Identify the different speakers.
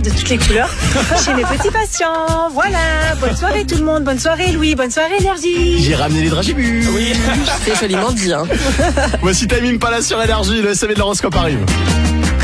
Speaker 1: de toutes les couleurs chez mes petits patients. Voilà, bonne soirée tout le monde, bonne soirée Louis, bonne soirée Énergie.
Speaker 2: J'ai ramené les dragibus.
Speaker 3: Oui, c'est joliment dit.
Speaker 2: Voici Time Impala sur Énergie, le SAV de l'horoscope arrive.